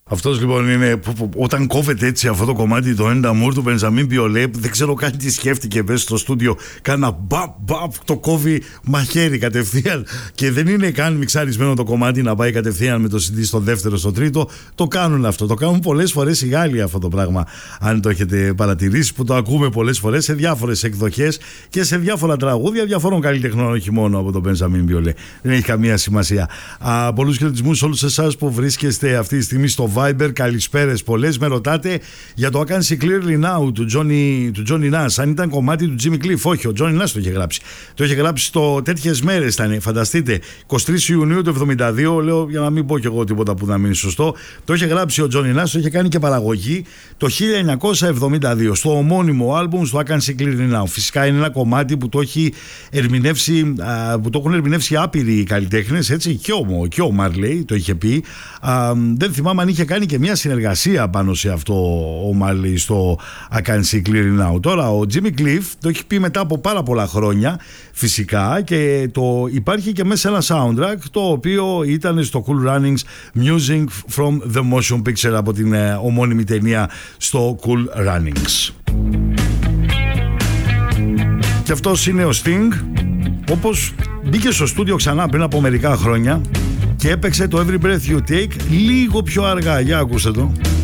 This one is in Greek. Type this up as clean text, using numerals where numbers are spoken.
Αυτός λοιπόν είναι όταν κόβεται έτσι αυτό το κομμάτι, το End Amour του Μπενζαμίν Βιολέ, δεν ξέρω καν τι σκέφτηκε μέσα στο στούντιο. Κάνα μπαπ, το κόβει μαχαίρι κατευθείαν. Και δεν είναι καν μιξαρισμένο το κομμάτι να πάει κατευθείαν με το CD στο δεύτερο, στο τρίτο. Το κάνουν αυτό. Το κάνουν πολλές φορές οι Γάλλοι αυτό το πράγμα. Αν το έχετε παρατηρήσει, που το ακούμε πολλές φορές σε διάφορες εκδοχές και σε διάφορα τραγούδια διαφόρων καλλιτεχνών, όχι μόνο από τον Μπενζαμίν Βιολέ. Δεν έχει καμία σημασία. Πολλούς χαιρετισμούς σε όλους εσάς που βρίσκεστε αυτή τη στιγμή στο Viber, καλησπέρες πολλές. Με ρωτάτε για το I Can See Clearly Now του Johnny Nash, αν ήταν κομμάτι του Jimmy Cliff. Όχι, ο Johnny Nash το είχε γράψει. Το είχε γράψει στο τέτοιες μέρες ήταν, φανταστείτε, 23 Ιουνίου του 72. Λέω για να μην πω κι εγώ τίποτα που να μην είναι σωστό. Το είχε γράψει ο Johnny Nash, το είχε κάνει και παραγωγή το 1972 στο ομώνυμο άλμπουμ, στο I Can See Clearly Now. Φυσικά είναι ένα κομμάτι που το έχει ερμηνεύσει, που το έχουν ερμηνεύσει άπειροι καλλιτέχνες, έτσι, και ο Marley το είχε πει. Δεν θυμάμαι αν είχε κάνει και μια συνεργασία πάνω σε αυτό ο Marley στο I Can See Clearly Now. Τώρα ο Jimmy Cliff το έχει πει μετά από πάρα πολλά χρόνια φυσικά, και το υπάρχει και μέσα ένα soundtrack το οποίο ήταν στο Cool Runnings Music from the Motion Picture, από την ομώνυμη ταινία στο Cool Runnings. Και αυτός είναι ο Sting, όπως μπήκε στο στούντιο ξανά πριν από μερικά χρόνια και έπαιξε το Every Breath You Take λίγο πιο αργά. Για ακούστε το.